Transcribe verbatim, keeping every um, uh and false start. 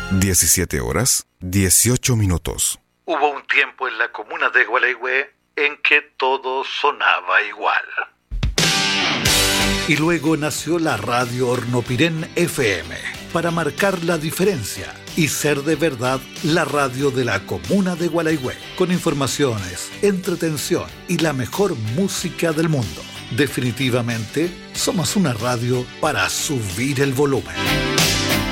diecisiete horas, dieciocho minutos. Hubo un tiempo en la comuna de Gualeguay en que todo sonaba igual. Y luego nació la radio Hornopirén F M, para marcar la diferencia y ser de verdad la radio de la comuna de Gualeguay, con informaciones, entretención y la mejor música del mundo. Definitivamente, somos una radio para subir el volumen.